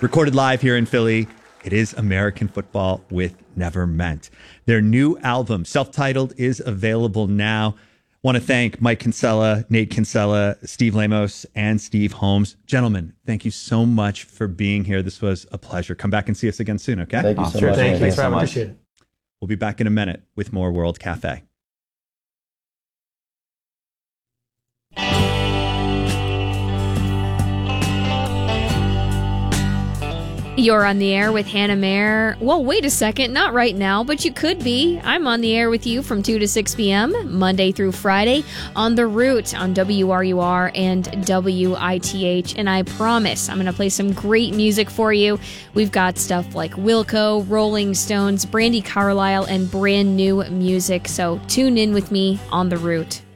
Recorded live here in Philly, it is American Football with Never Meant. Their new album, self-titled, is available now. Want to thank Mike Kinsella, Nate Kinsella, Steve Lamos, and Steve Holmes. Gentlemen, thank you so much for being here. This was a pleasure. Come back and see us again soon, okay? Thank you so much. Thanks very much. Appreciate it. We'll be back in a minute with more World Cafe. You're on the air with Hannah Mayer. Well, wait a second, not right now, but you could be. I'm on the air with you from 2 to 6 p.m., Monday through Friday, on The Root on WRUR and WITH. And I promise I'm going to play some great music for you. We've got stuff like Wilco, Rolling Stones, Brandi Carlile, and brand new music. So tune in with me on The Root.